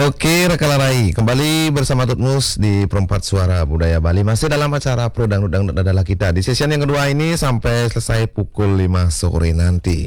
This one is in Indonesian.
Oke, rekan Rai, kembali bersama Tutmus di Perempat Suara Budaya Bali. Masih dalam acara Pro Dangdut Dangdut adalah kita. Di sesi yang kedua ini sampai selesai pukul 5 sore nanti.